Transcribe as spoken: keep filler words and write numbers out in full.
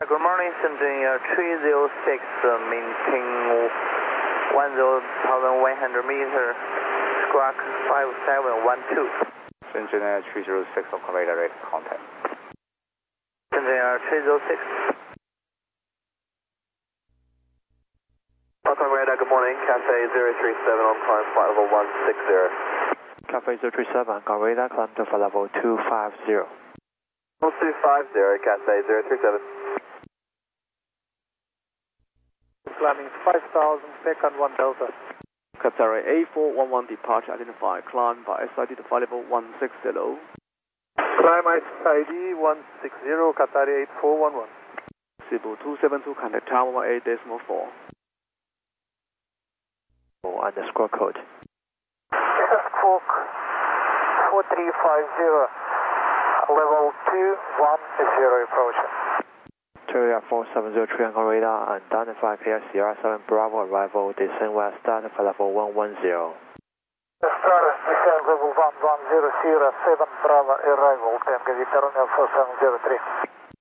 Good morning, Shenzhen uh, three zero six, uh, maintain one thousand one hundred meter, squawk five seven one two. Shenzhen uh, three zero six, operate direct contact. Shenzhen uh, three zero six. Welcome radar, good morning, Cathay zero three seven on climb flight level one six zero. Cathay zero three seven, got radar, climb to flight level two five zero. one two five zero, Cathay zero three seven. Climbing five thousand, second one Delta. Qatar A four one one departure identified, climb by S I D to flight level one six zero. Climb S I D one six zero, Qatar eight four one one. Cebu two seven two, contact tower one eight decimal four. Underscore code. Squawk four three five zero, level two one zero approaching. Terrier four seven zero three on radar, and identify clear Sierra seven Bravo arrival, descend west, start for level one one zero. Start descend level one one zero, Sierra seven Bravo arrival, Tango Victor Romeo four seven zero three.